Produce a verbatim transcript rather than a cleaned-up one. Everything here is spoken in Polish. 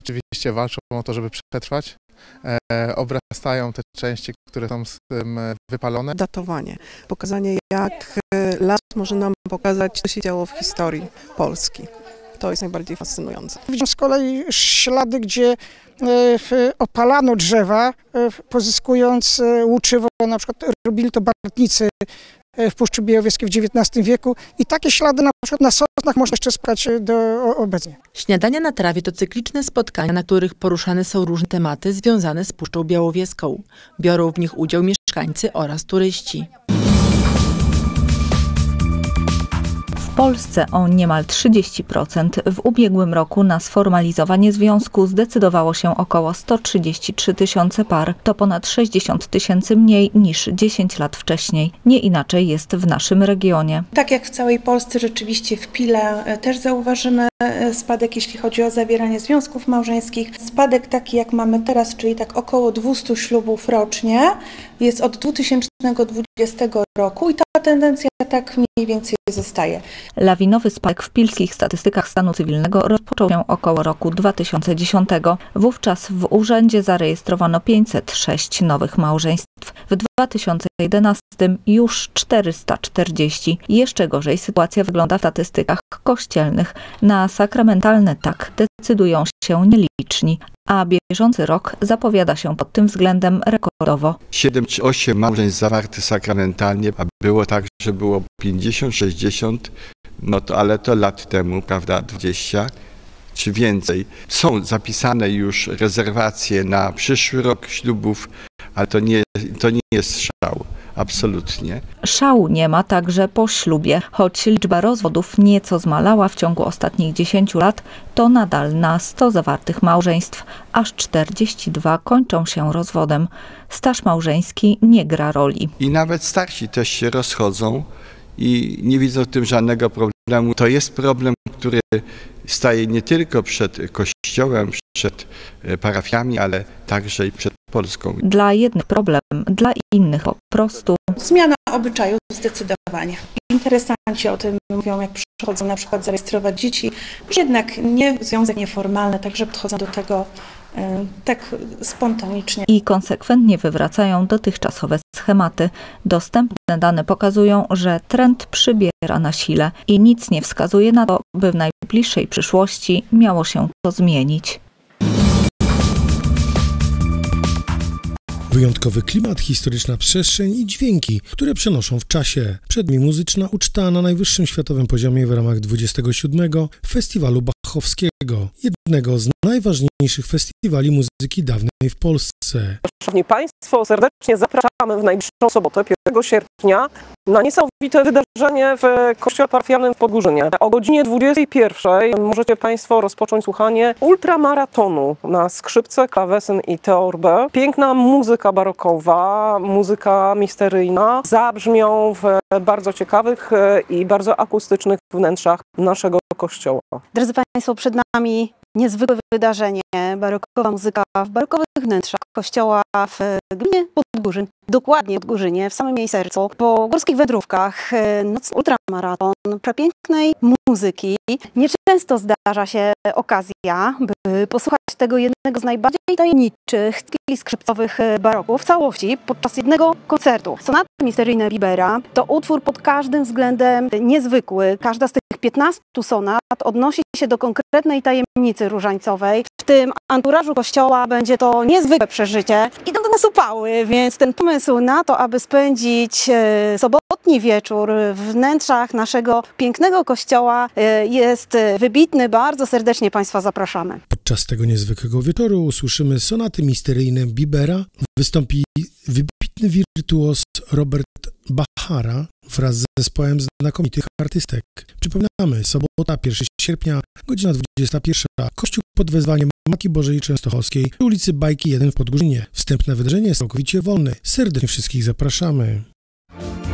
rzeczywiście walczą o to, żeby przetrwać. E, obrastają te części, które są z tym wypalone. Datowanie, pokazanie, jak las może nam pokazać, co się działo w historii Polski. To jest najbardziej fascynujące. Widzimy z kolei ślady, gdzie opalano drzewa, pozyskując łuczywo, na przykład robili to bartnicy w Puszczy Białowieskiej w dziewiętnastym wieku i takie ślady na przykład na sosnach można jeszcze spotkać do obecnie. Śniadania na trawie to cykliczne spotkania, na których poruszane są różne tematy związane z Puszczą Białowieską. Biorą w nich udział mieszkańcy oraz turyści. W Polsce o niemal trzydzieści procent. W ubiegłym roku na sformalizowanie związku zdecydowało się około sto trzydzieści trzy tysiące par. To ponad sześćdziesiąt tysięcy mniej niż dziesięć lat wcześniej. Nie inaczej jest w naszym regionie. Tak jak w całej Polsce, rzeczywiście w Pile też zauważymy spadek, jeśli chodzi o zawieranie związków małżeńskich. Spadek taki, jak mamy teraz, czyli tak około dwieście ślubów rocznie, jest od dwa tysiące dwudziestego roku i ta tendencja tak mniej więcej zostaje. Lawinowy spadek w pilskich statystykach stanu cywilnego rozpoczął się około roku dwa tysiące dziesiątego. Wówczas w urzędzie zarejestrowano pięćset sześć nowych małżeństw. W dwa tysiące jedenastym już czterysta czterdzieści. Jeszcze gorzej sytuacja wygląda w statystykach kościelnych. Na sakramentalne tak decydują się nieliczni, a bieżący rok zapowiada się pod tym względem rekordowo. siedem czy osiem małżeństw zawartych sakramentalnie, a było tak, że było pięćdziesiąt, sześćdziesiąt, no to ale to lat temu, prawda, dwadzieścia czy więcej. Są zapisane już rezerwacje na przyszły rok ślubów, ale to nie, to nie jest szał. Absolutnie. Szału nie ma także po ślubie. Choć liczba rozwodów nieco zmalała w ciągu ostatnich dziesięciu lat, to nadal na sto zawartych małżeństw aż czterdzieści dwa kończą się rozwodem. Staż małżeński nie gra roli. I nawet starsi też się rozchodzą i nie widzą w tym żadnego problemu. To jest problem, który staje nie tylko przed Kościołem, przed parafiami, ale także i przed Polską. Dla jednych problem, dla innych po prostu. Zmiana obyczaju zdecydowanie. Interesanci o tym mówią, jak przychodzą na przykład zarejestrować dzieci, że jednak nie związek nieformalny, także podchodzą do tego e, tak spontanicznie. I konsekwentnie wywracają dotychczasowe schematy. Dostępne dane pokazują, że trend przybiera na sile i nic nie wskazuje na to, by w najbliższej przyszłości miało się to zmienić. Wyjątkowy klimat, historyczna przestrzeń i dźwięki, które przenoszą w czasie. Przed nami muzyczna uczta na najwyższym światowym poziomie w ramach dwudziestego siódmego Festiwalu Bachowskiego, jednego z najważniejszych festiwali muzyki dawnej w Polsce. Szanowni Państwo, serdecznie zapraszamy w najbliższą sobotę, pierwszego sierpnia, na niesamowite wydarzenie w Kościele Parafialnym w Podgórzynie. O godzinie dwudziestej pierwszej możecie Państwo rozpocząć słuchanie ultramaratonu na skrzypce, klawesyn i teorbę. Piękna muzyka barokowa, muzyka misteryjna zabrzmią w bardzo ciekawych i bardzo akustycznych wnętrzach naszego kościoła. Drodzy Państwo, przed nami niezwykłe wydarzenie, barokowa muzyka w barokowych wnętrzach kościoła w gminie Podgórzyn, dokładnie w Podgórzynie, w samym jej sercu. Po górskich wędrówkach, nocny ultramaraton, przepięknej muzyki. Nieczęsto zdarza się okazja, by posłuchać tego jednego z najbardziej tajemniczych styli skrzypcowych baroku w całości podczas jednego koncertu. Sonaty misteryjne Bibera to utwór pod każdym względem niezwykły. Każda z tych piętnastu sonat odnosi się do konkretnej tajemnicy różańcowej. W tym anturażu kościoła będzie to niezwykłe przeżycie. Idą do nas upały, więc ten pomysł na to, aby spędzić sobotni wieczór w wnętrzach naszego pięknego kościoła jest wybitny. Bardzo serdecznie Państwa zapraszamy. Podczas tego niezwykłego wieczoru usłyszymy sonaty misteryjne Bibera. Wystąpi wybitny wirtuos Robert Bachara wraz z zespołem znakomitych artystek. Przypominamy, sobota, pierwszego sierpnia, godzina dwudziesta pierwsza. Kościół pod wezwaniem Matki Bożej Częstochowskiej przy ulicy Bajki jeden w Podgórzynie. Wstęp na wydarzenie jest całkowicie wolny. Serdecznie wszystkich zapraszamy.